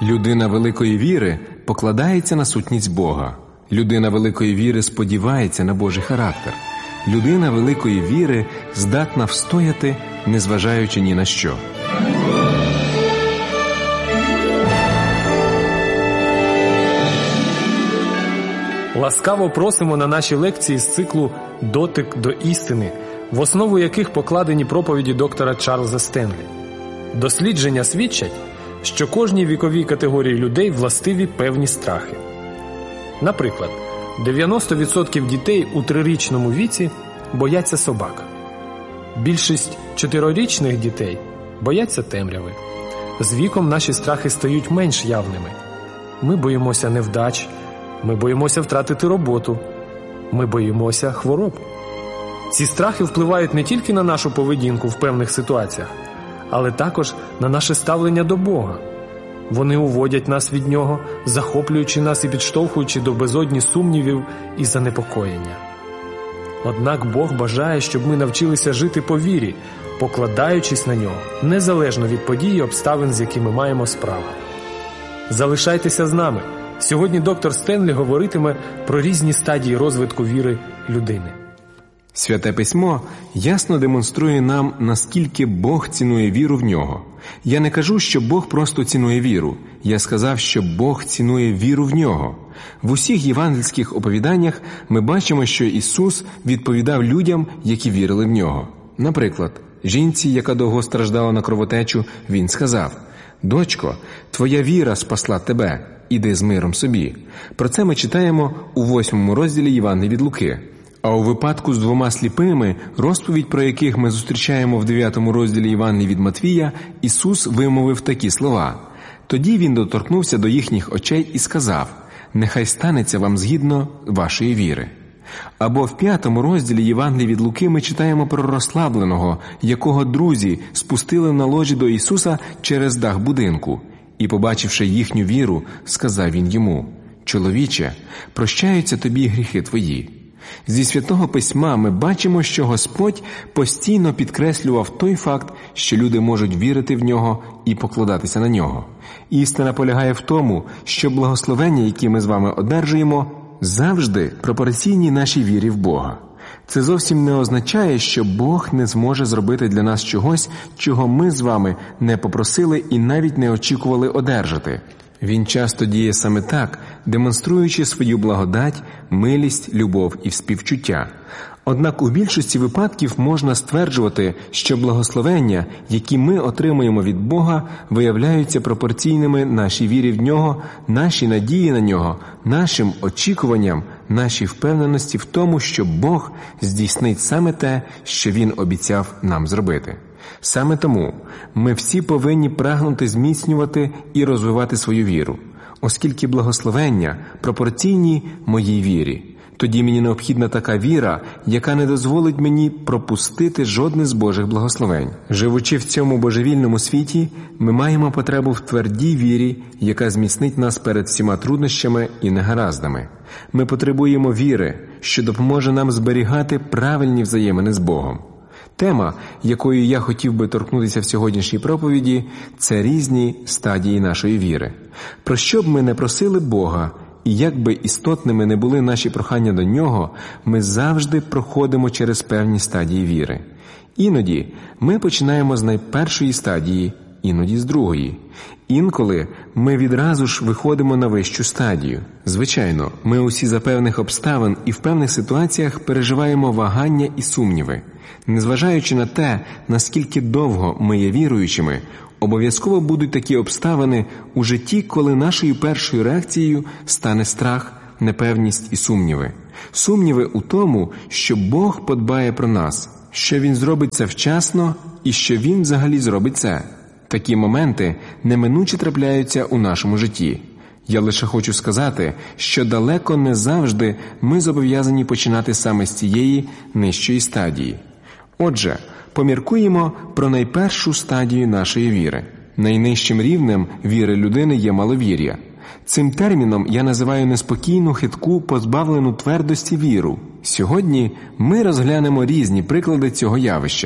Людина великої віри покладається на сутність Бога. Людина великої віри сподівається на Божий характер. Людина великої віри здатна встояти, незважаючи ні на що. Ласкаво просимо на наші лекції з циклу «Дотик до істини», в основу яких покладені проповіді доктора Чарльза Стенлі. Дослідження свідчать, що кожній віковій категорії людей властиві певні страхи. Наприклад, 90% дітей у 3-річному віці бояться собак. Більшість 4-річних дітей бояться темряви. З віком наші страхи стають менш явними. Ми боїмося невдач, ми боїмося втратити роботу, ми боїмося хвороб. Ці страхи впливають не тільки на нашу поведінку в певних ситуаціях, але також на наше ставлення до Бога. Вони уводять нас від Нього, захоплюючи нас і підштовхуючи до безодні сумнівів і занепокоєння. Однак Бог бажає, щоб ми навчилися жити по вірі, покладаючись на Нього, незалежно від подій і обставин, з якими маємо справу. Залишайтеся з нами. Сьогодні доктор Стенлі говоритиме про різні стадії розвитку віри людини. Святе Письмо ясно демонструє нам, наскільки Бог цінує віру в Нього. Я не кажу, що Бог просто цінує віру. Я сказав, що Бог цінує віру в Нього. В усіх євангельських оповіданнях ми бачимо, що Ісус відповідав людям, які вірили в Нього. Наприклад, жінці, яка довго страждала на кровотечу, Він сказав: «Дочко, твоя віра спасла тебе, іди з миром собі». Про це ми читаємо у 8 розділі Євангелія від Луки. А у випадку з 2 сліпими, розповідь про яких ми зустрічаємо в 9 розділі Євангелія від Матвія, Ісус вимовив такі слова: «Тоді Він доторкнувся до їхніх очей і сказав: нехай станеться вам згідно вашої віри». Або в 5 розділі Євангелія від Луки ми читаємо про розслабленого, якого друзі спустили на ложі до Ісуса через дах будинку. І, побачивши їхню віру, сказав Він йому: «Чоловіче, прощаються тобі гріхи твої». Зі Святого Письма ми бачимо, що Господь постійно підкреслював той факт, що люди можуть вірити в Нього і покладатися на Нього. Істина полягає в тому, що благословення, які ми з вами одержуємо, завжди пропорційні нашій вірі в Бога. Це зовсім не означає, що Бог не зможе зробити для нас чогось, чого ми з вами не попросили і навіть не очікували одержати. Він часто діє саме так, демонструючи свою благодать, милість, любов і співчуття. Однак у більшості випадків можна стверджувати, що благословення, які ми отримуємо від Бога, виявляються пропорційними нашій вірі в Нього, нашій надії на Нього, нашим очікуванням, нашій впевненості в тому, що Бог здійснить саме те, що Він обіцяв нам зробити. Саме тому ми всі повинні прагнути зміцнювати і розвивати свою віру, оскільки благословення пропорційні моїй вірі. Тоді мені необхідна така віра, яка не дозволить мені пропустити жодне з Божих благословень. Живучи в цьому божевільному світі, ми маємо потребу в твердій вірі, яка зміцнить нас перед всіма труднощами і негараздами. Ми потребуємо віри, що допоможе нам зберігати правильні взаємини з Богом. Тема, якою я хотів би торкнутися в сьогоднішній проповіді, це різні стадії нашої віри. Про що б ми не просили Бога, і як би істотними не були наші прохання до Нього, ми завжди проходимо через певні стадії віри. Іноді ми починаємо з найпершої стадії, іноді з другої. Інколи ми відразу ж виходимо на вищу стадію. Звичайно, ми усі за певних обставин і в певних ситуаціях переживаємо вагання і сумніви. Незважаючи на те, наскільки довго ми є віруючими, обов'язково будуть такі обставини у житті, коли нашою першою реакцією стане страх, непевність і сумніви. Сумніви у тому, що Бог подбає про нас, що Він зробить це вчасно і що Він взагалі зробить це. Такі моменти неминуче трапляються у нашому житті. Я лише хочу сказати, що далеко не завжди ми зобов'язані починати саме з цієї нижчої стадії. Отже, поміркуємо про найпершу стадію нашої віри. Найнижчим рівнем віри людини є маловір'я. Цим терміном я називаю неспокійну, хитку, позбавлену твердості віру. Сьогодні ми розглянемо різні приклади цього явища,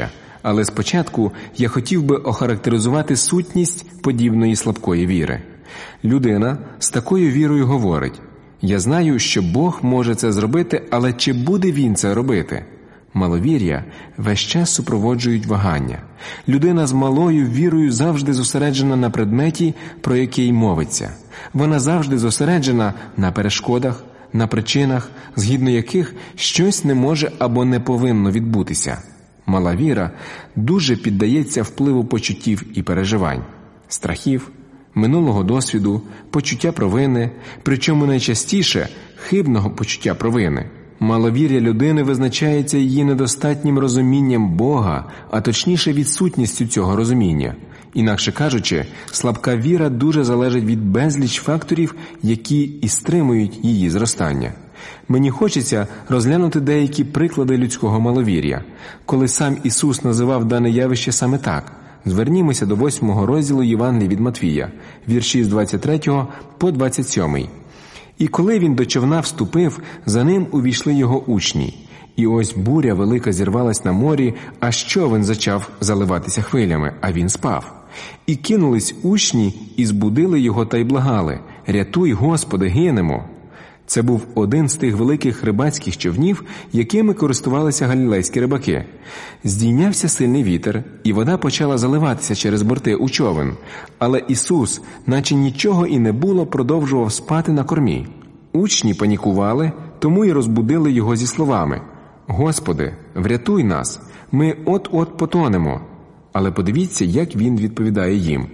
Але спочатку я хотів би охарактеризувати сутність подібної слабкої віри. Людина з такою вірою говорить: «Я знаю, що Бог може це зробити, але чи буде Він це робити?» Маловір'я весь час супроводжують вагання. Людина з малою вірою завжди зосереджена на предметі, про який мовиться. Вона завжди зосереджена на перешкодах, на причинах, згідно яких щось не може або не повинно відбутися. Мала віра дуже піддається впливу почуттів і переживань, страхів, минулого досвіду, почуття провини, причому найчастіше хибного почуття провини. Маловір'я людини визначається її недостатнім розумінням Бога, а точніше відсутністю цього розуміння. Інакше кажучи, слабка віра дуже залежить від безліч факторів, які і стримують її зростання. Мені хочеться розглянути деякі приклади людського маловір'я, коли сам Ісус називав дане явище саме так. Звернімося до 8 розділу Євангелія від Матвія, вірші з 23 по 27. «І коли він до човна вступив, за ним увійшли його учні. І ось буря велика зірвалась на морі, аж човен зачав заливатися хвилями, а він спав. І кинулись учні, і збудили його та й благали: «Рятуй, Господи, гинемо!» Це був один з тих великих рибацьких човнів, якими користувалися галілейські рибаки. Здійнявся сильний вітер, і вода почала заливатися через борти у човен. Але Ісус, наче нічого і не було, продовжував спати на кормі. Учні панікували, тому й розбудили його зі словами: «Господи, врятуй нас, ми от-от потонемо». Але подивіться, як він відповідає їм.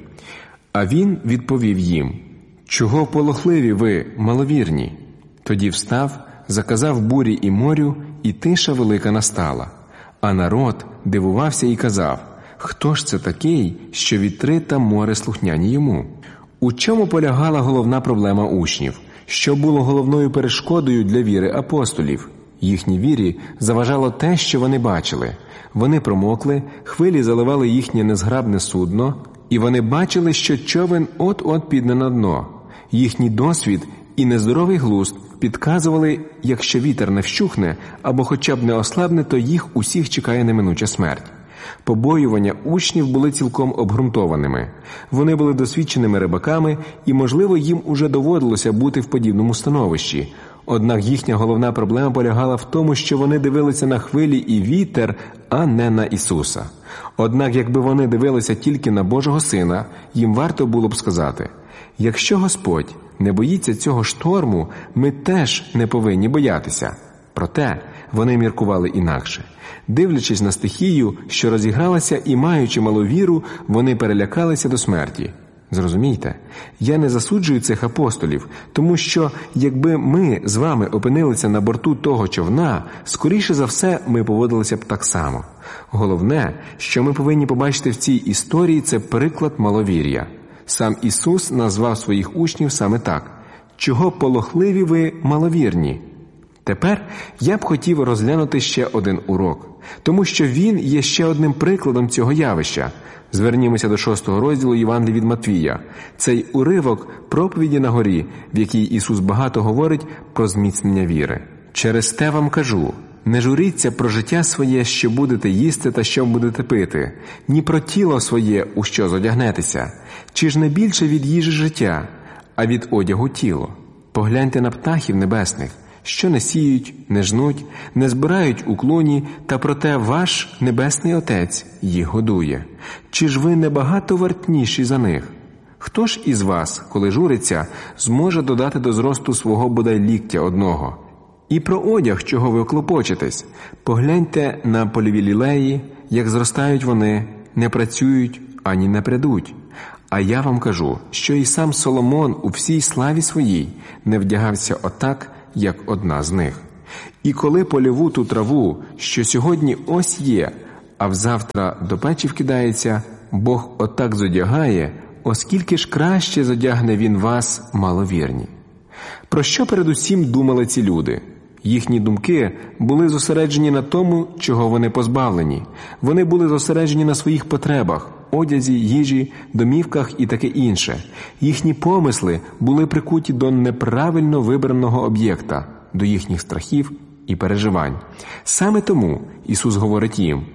А він відповів їм: «Чого полохливі ви, маловірні?» Тоді встав, заказав бурі і морю, і тиша велика настала. А народ дивувався і казав: «Хто ж це такий, що вітри та море слухняні йому?» У чому полягала головна проблема учнів? Що було головною перешкодою для віри апостолів? Їхній вірі заважало те, що вони бачили. Вони промокли, хвилі заливали їхнє незграбне судно, і вони бачили, що човен от-от піде на дно. Їхній досвід і нездоровий глузд підказували, якщо вітер не вщухне або хоча б не ослабне, то їх усіх чекає неминуча смерть. Побоювання учнів були цілком обґрунтованими. Вони були досвідченими рибаками, і, можливо, їм уже доводилося бути в подібному становищі. Однак їхня головна проблема полягала в тому, що вони дивилися на хвилі і вітер, а не на Ісуса. Однак, якби вони дивилися тільки на Божого Сина, їм варто було б сказати: «Якщо Господь не боїться цього шторму, ми теж не повинні боятися». Проте вони міркували інакше. Дивлячись на стихію, що розігралася, і маючи малу віру, вони перелякалися до смерті. Зрозумійте, я не засуджую цих апостолів, тому що якби ми з вами опинилися на борту того човна, скоріше за все ми поводилися б так само. Головне, що ми повинні побачити в цій історії, це приклад маловір'я. Сам Ісус назвав своїх учнів саме так: «Чого полохливі ви, маловірні?» Тепер я б хотів розглянути ще один урок, тому що він є ще одним прикладом цього явища. Звернімося до 6 розділу Євангелія від Матвія. Цей уривок проповіді на горі, в якій Ісус багато говорить про зміцнення віри. «Через те вам кажу, не журіться про життя своє, що будете їсти та що будете пити, ні про тіло своє, у що зодягнетеся. Чи ж не більше від їжі життя, а від одягу тіло? Погляньте на птахів небесних, що не сіють, не жнуть, не збирають у клуні, та проте ваш Небесний Отець їх годує. Чи ж ви не багато вартніші за них? Хто ж із вас, коли журиться, зможе додати до зросту свого бодай ліктя одного? І про одяг, чого ви клопочетесь? Погляньте на польові лілеї, як зростають вони, не працюють, ані не прядуть. А я вам кажу, що і сам Соломон у всій славі своїй не вдягався отак, як одна з них. І коли польову ту траву, що сьогодні ось є, а взавтра до печі вкидається, Бог отак зодягає, оскільки ж краще зодягне Він вас, маловірні». Про що передусім думали ці люди? Їхні думки були зосереджені на тому, чого вони позбавлені. Вони були зосереджені на своїх потребах, одязі, їжі, домівках і таке інше. Їхні помисли були прикуті до неправильно вибраного об'єкта, до їхніх страхів і переживань. Саме тому Ісус говорить їм: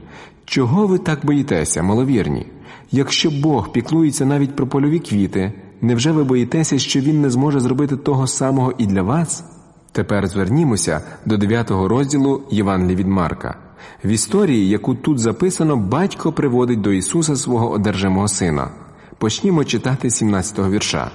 Чого ви так боїтеся, маловірні? Якщо Бог піклується навіть про польові квіти, невже ви боїтеся, що Він не зможе зробити того самого і для вас? Тепер звернімося до 9 розділу Євангелія від Марка. В історії, яку тут записано, батько приводить до Ісуса свого одержимого сина. Почнімо читати 17-го вірша.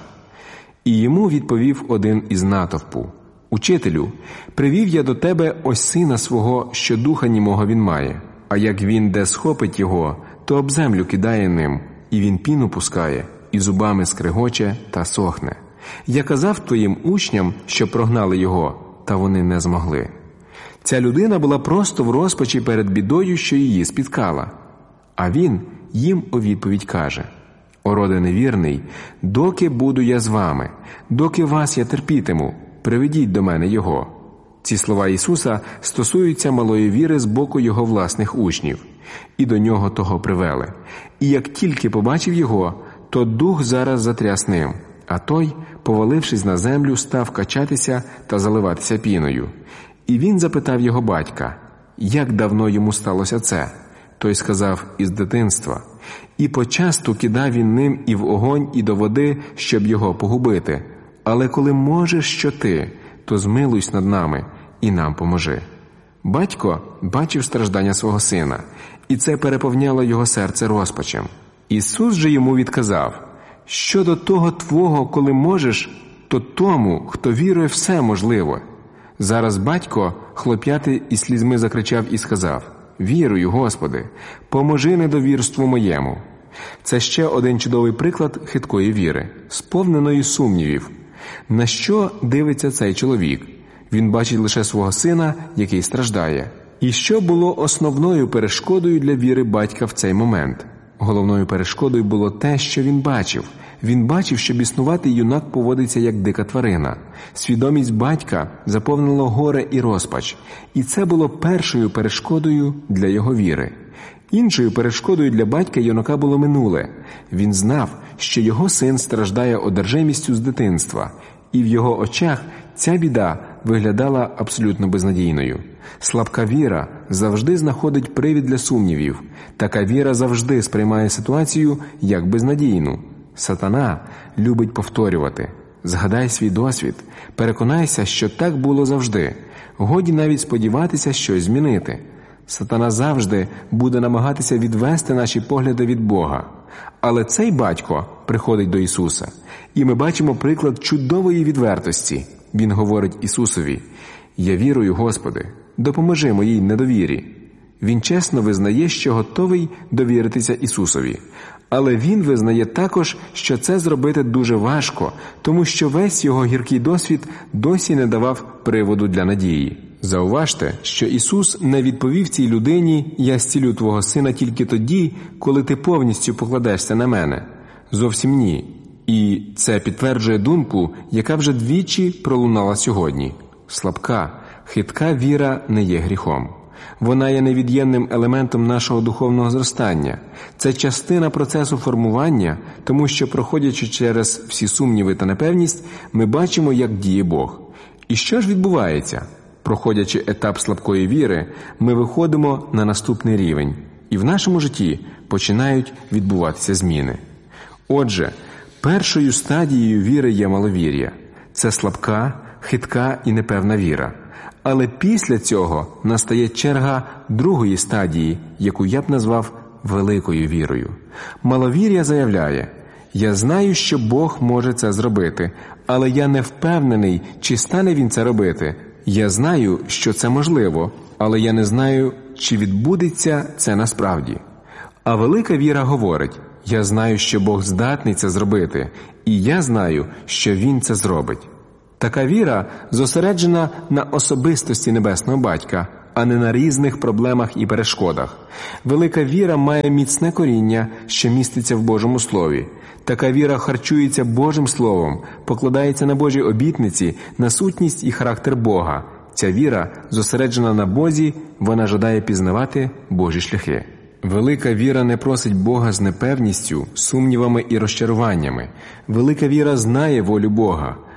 «І йому відповів один із натовпу: Учителю, привів я до тебе ось сина свого, що духа німого він має. А як він де схопить його, то об землю кидає ним, і він піну пускає, і зубами скрегоче та сохне. Я казав твоїм учням, що прогнали його, та вони не змогли». Ця людина була просто в розпачі перед бідою, що її спіткала. А він їм у відповідь каже: «О роде невірний, доки буду я з вами, доки вас я терпітиму, приведіть до мене його». Ці слова Ісуса стосуються малої віри з боку його власних учнів. І до нього того привели. І як тільки побачив його, то дух зараз затряс ним, а той, повалившись на землю, став качатися та заливатися піною. І він запитав його батька, як давно йому сталося це? Той сказав: із дитинства. І почасту кидав він ним і в огонь, і до води, щоб його погубити. Але коли можеш що ти, то змилуйся над нами і нам поможи. Батько бачив страждання свого сина, і це переповняло його серце розпачем. Ісус же йому відказав: щодо того твого, коли можеш, то тому, хто вірує, все можливо. Зараз батько, хлоп'ятий і слізьми, закричав і сказав: «Вірую, Господи, поможи недовірству моєму». Це ще один чудовий приклад хиткої віри, сповненої сумнівів. На що дивиться цей чоловік? Він бачить лише свого сина, який страждає. І що було основною перешкодою для віри батька в цей момент? Головною перешкодою було те, що він бачив. Він бачив, що біснуватий юнак поводиться як дика тварина. Свідомість батька заповнило горе і розпач. І це було першою перешкодою для його віри. Іншою перешкодою для батька юнака було минуле. Він знав, що його син страждає одержимістю з дитинства. І в його очах ця біда виглядала абсолютно безнадійною. Слабка віра завжди знаходить привід для сумнівів. Така віра завжди сприймає ситуацію як безнадійну. Сатана любить повторювати. Згадай свій досвід, переконайся, що так було завжди. Годі навіть сподіватися щось змінити. Сатана завжди буде намагатися відвести наші погляди від Бога. Але цей батько приходить до Ісуса, і ми бачимо приклад чудової відвертості. Він говорить Ісусові: «Я вірую, Господи, допоможи моїй недовірі». Він чесно визнає, що готовий довіритися Ісусові. Але він визнає також, що це зробити дуже важко, тому що весь його гіркий досвід досі не давав приводу для надії. Зауважте, що Ісус не відповів цій людині: «Я зцілю твого сина тільки тоді, коли ти повністю покладешся на мене». Зовсім ні. І це підтверджує думку, яка вже двічі пролунала сьогодні. Слабка, хитка віра не є гріхом. Вона є невід'ємним елементом нашого духовного зростання. Це частина процесу формування, тому що, проходячи через всі сумніви та непевність, ми бачимо, як діє Бог. І що ж відбувається? Проходячи етап слабкої віри, ми виходимо на наступний рівень, і в нашому житті починають відбуватися зміни. Отже, першою стадією віри є маловір'я. Це слабка, хитка і непевна віра. Але після цього настає черга другої стадії, яку я б назвав великою вірою. Маловір'я заявляє: «Я знаю, що Бог може це зробити, але я не впевнений, чи стане Він це робити. Я знаю, що це можливо, але я не знаю, чи відбудеться це насправді». А велика віра говорить: «Я знаю, що Бог здатний це зробити, і я знаю, що Він це зробить». Така віра зосереджена на особистості Небесного Батька, а не на різних проблемах і перешкодах. Велика віра має міцне коріння, що міститься в Божому Слові. Така віра харчується Божим Словом, покладається на Божі обітниці, на сутність і характер Бога. Ця віра зосереджена на Бозі, вона жадає пізнавати Божі шляхи. Велика віра не просить Бога з непевністю, сумнівами і розчаруваннями. Велика віра знає волю Бога.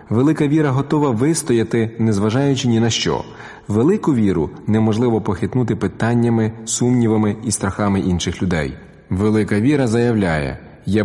Велика віра готова вистояти, незважаючи ні на що. Велику віру неможливо похитнути питаннями, сумнівами і страхами інших людей. Велика віра заявляє: «Я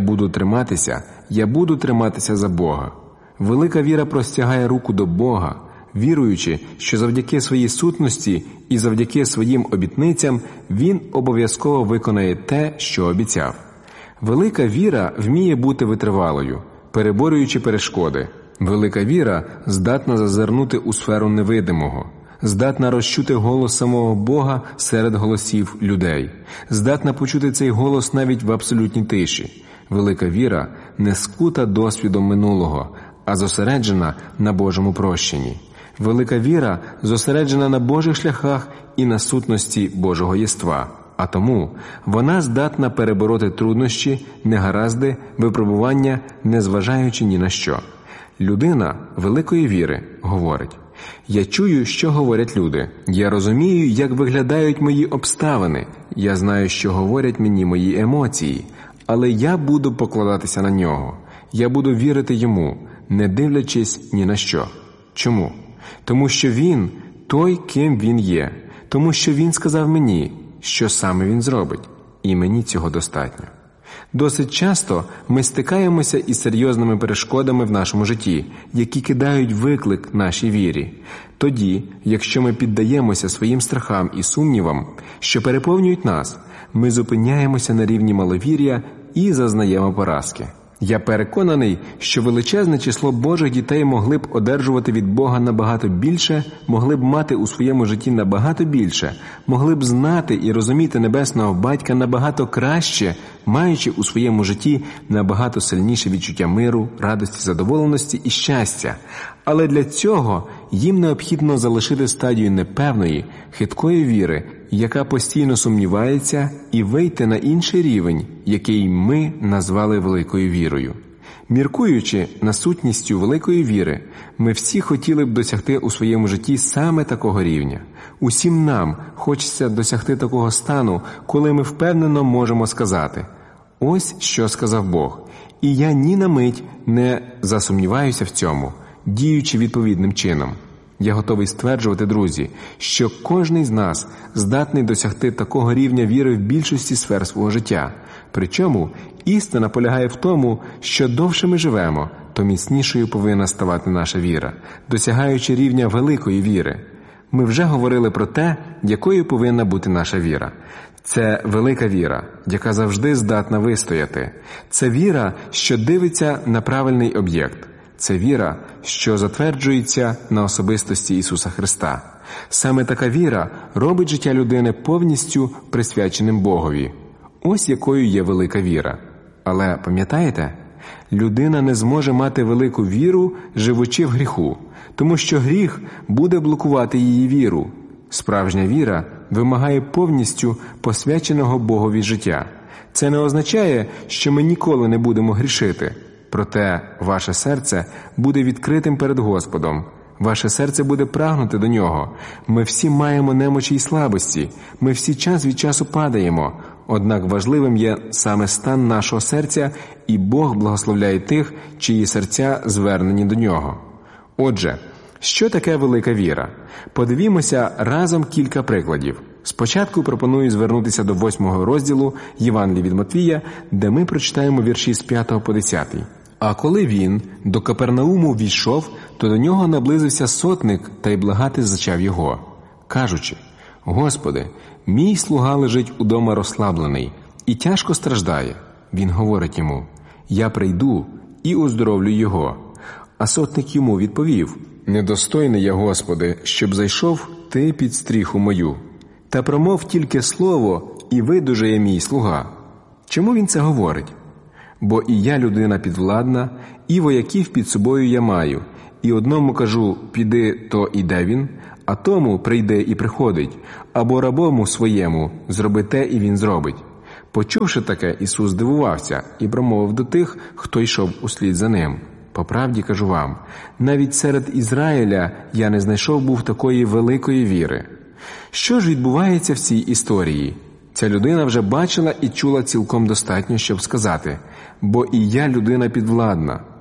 буду триматися за Бога». Велика віра простягає руку до Бога, віруючи, що завдяки своїй сутності і завдяки своїм обітницям Він обов'язково виконає те, що обіцяв. Велика віра вміє бути витривалою, переборюючи перешкоди. Велика віра здатна зазирнути у сферу невидимого, здатна розчути голос самого Бога серед голосів людей, здатна почути цей голос навіть в абсолютній тиші. Велика віра не скута досвідом минулого, а зосереджена на Божому прощенні. Велика віра зосереджена на Божих шляхах і на сутності Божого єства, а тому вона здатна перебороти труднощі, негаразди, випробування, незважаючи ні на що. Людина великої віри говорить: «Я чую, що говорять люди. Я розумію, як виглядають мої обставини. Я знаю, що говорять мені мої емоції. Але я буду покладатися на нього. Я буду вірити йому, не дивлячись ні на що». Чому? Тому що він той, ким він є. Тому що він сказав мені, що саме він зробить. І мені цього достатньо. Досить часто ми стикаємося із серйозними перешкодами в нашому житті, які кидають виклик нашій вірі. Тоді, якщо ми піддаємося своїм страхам і сумнівам, що переповнюють нас, ми зупиняємося на рівні маловір'я і зазнаємо поразки. Я переконаний, що величезне число Божих дітей могли б одержувати від Бога набагато більше, могли б мати у своєму житті набагато більше, могли б знати і розуміти Небесного Батька набагато краще, маючи у своєму житті набагато сильніше відчуття миру, радості, задоволеності і щастя. Але для цього їм необхідно залишити стадію непевної, хиткої віри, яка постійно сумнівається, і вийти на інший рівень, який ми назвали великою вірою. Міркуючи на сутністю великої віри, ми всі хотіли б досягти у своєму житті саме такого рівня. Усім нам хочеться досягти такого стану, коли ми впевнено можемо сказати: «Ось що сказав Бог, і я ні на мить не засумніваюся в цьому, діючи відповідним чином». Я готовий стверджувати, друзі, що кожний з нас здатний досягти такого рівня віри в більшості сфер свого життя. Причому істина полягає в тому, що довше ми живемо, то міцнішою повинна ставати наша віра, досягаючи рівня великої віри. Ми вже говорили про те, якою повинна бути наша віра. Це велика віра, яка завжди здатна вистояти. Це віра, що дивиться на правильний об'єкт. Це віра, що затверджується на особистості Ісуса Христа. Саме така віра робить життя людини повністю присвяченим Богові. Ось якою є велика віра. Але пам'ятаєте? Людина не зможе мати велику віру, живучи в гріху, тому що гріх буде блокувати її віру. Справжня віра вимагає повністю посвяченого Богові життя. Це не означає, що ми ніколи не будемо грішити. Проте ваше серце буде відкритим перед Господом. Ваше серце буде прагнути до Нього. Ми всі маємо немочі й слабості. Ми всі час від часу падаємо. Однак важливим є саме стан нашого серця, і Бог благословляє тих, чиї серця звернені до Нього. Отже, що таке велика віра? Подивімося разом кілька прикладів. Спочатку пропоную звернутися до 8 розділу Євангелія від Матвія, де ми прочитаємо вірші з 5 по 10. «А коли він до Капернауму війшов, то до нього наблизився сотник та й благати зачав його, кажучи: Господи, мій слуга лежить удома розслаблений і тяжко страждає. Він говорить йому: я прийду і оздоровлю його. А сотник йому відповів: недостойний я, Господи, щоб зайшов ти під стріху мою. Та промов тільки слово, і видужає мій слуга. Чому він це говорить? Бо і я людина підвладна, і вояків під собою я маю. І одному кажу: піди, то іде він, а тому прийде і приходить, або рабому своєму: зроби те, і він зробить. Почувши таке, Ісус здивувався і промовив до тих, хто йшов услід за ним: по правді кажу вам, навіть серед Ізраїля я не знайшов був такої великої віри. Що ж відбувається в цій історії? Ця людина вже бачила і чула цілком достатньо, щоб сказати: бо і я людина підвладна,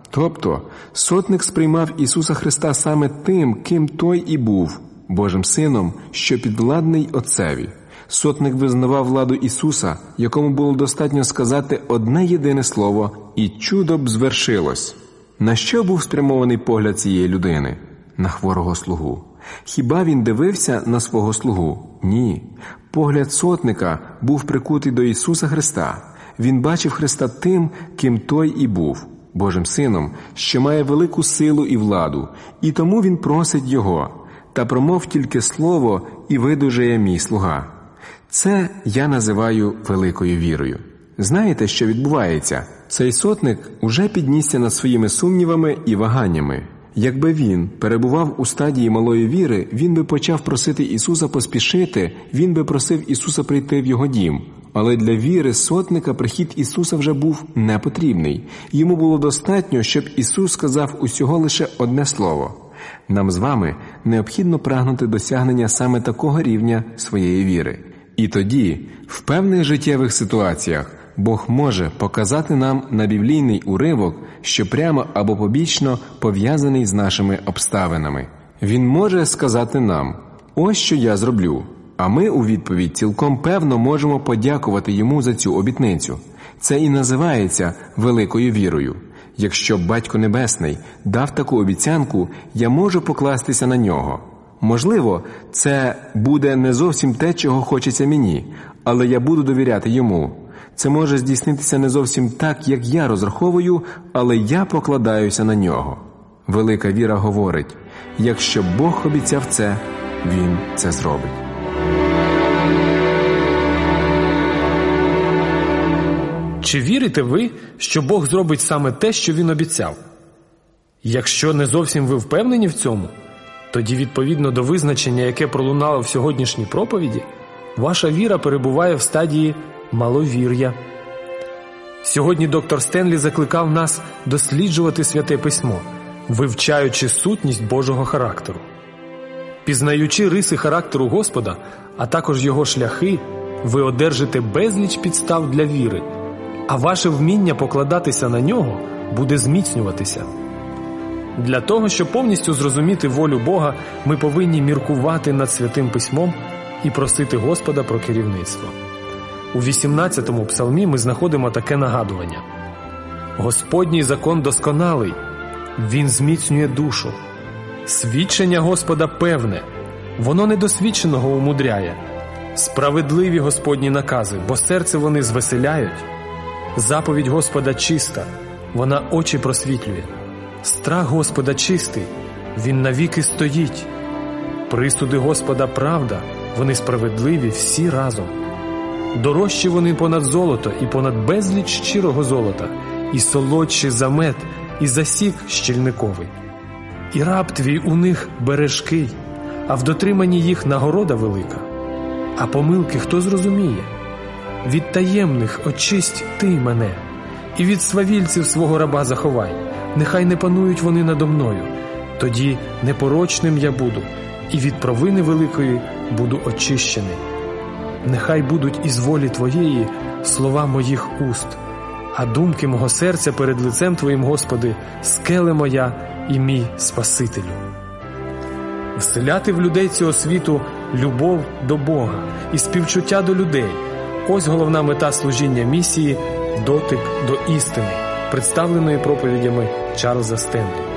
Тобто, сотник сприймав Ісуса Христа саме тим, ким Той і був, Божим Сином, що підвладний Отцеві. Сотник визнавав владу Ісуса, якому було достатньо сказати одне єдине слово, і чудо б звершилось. На що був спрямований погляд цієї людини? На хворого слугу. Хіба він дивився на свого слугу? Ні. Погляд сотника був прикутий до Ісуса Христа. Він бачив Христа тим, ким Той і був, Божим Сином, що має велику силу і владу, і тому він просить Його: «Та промов тільки слово, і видужає мій слуга». Це я називаю великою вірою. Знаєте, що відбувається? Цей сотник уже піднісся над своїми сумнівами і ваганнями. Якби він перебував у стадії малої віри, він би почав просити Ісуса поспішити, він би просив Ісуса прийти в його дім. Але для віри сотника прихід Ісуса вже був непотрібний. Йому було достатньо, щоб Ісус сказав усього лише одне слово. Нам з вами необхідно прагнути досягнення саме такого рівня своєї віри. І тоді, в певних життєвих ситуаціях, Бог може показати нам на біблійний уривок, що прямо або побічно пов'язаний з нашими обставинами. Він може сказати нам: «Ось що я зроблю», а ми у відповідь цілком певно можемо подякувати Йому за цю обітницю. Це і називається великою вірою. Якщо Батько Небесний дав таку обіцянку, я можу покластися на Нього. Можливо, це буде не зовсім те, чого хочеться мені, але я буду довіряти Йому. Це може здійснитися не зовсім так, як я розраховую, але я покладаюся на Нього. Велика віра говорить: якщо Бог обіцяв це, Він це зробить. Чи вірите ви, що Бог зробить саме те, що Він обіцяв? Якщо не зовсім ви впевнені в цьому, тоді відповідно до визначення, яке пролунало в сьогоднішній проповіді, ваша віра перебуває в стадії маловір'я. Сьогодні доктор Стенлі закликав нас досліджувати Святе Письмо, вивчаючи сутність Божого характеру. Пізнаючи риси характеру Господа, а також Його шляхи, ви одержите безліч підстав для віри, а ваше вміння покладатися на Нього буде зміцнюватися. Для того, щоб повністю зрозуміти волю Бога, ми повинні міркувати над Святим Письмом і просити Господа про керівництво. У 18-му псалмі ми знаходимо таке нагадування: «Господній закон досконалий, Він зміцнює душу. Свідчення Господа певне, воно недосвідченого умудряє. Справедливі Господні накази, бо серце вони звеселяють. Заповідь Господа чиста, вона очі просвітлює. Страх Господа чистий, Він навіки стоїть. Присуди Господа правда, вони справедливі всі разом. Дорожчі вони понад золото і понад безліч щирого золота, і солодші за мед, і за сік щільниковий. І раб твій у них бережкий, а в дотриманні їх нагорода велика. А помилки хто зрозуміє? Від таємних очисть ти мене, і від свавільців свого раба заховай. Нехай не панують вони надо мною, тоді непорочним я буду, і від провини великої буду очищений. Нехай будуть із волі Твоєї слова моїх уст, а думки мого серця перед лицем Твоїм, Господи, скеле моя і мій Спасителю». Вселяти в людей цього світу любов до Бога і співчуття до людей – ось головна мета служіння місії «Дотик до істини», представленої проповідями Чарльза Стенлі.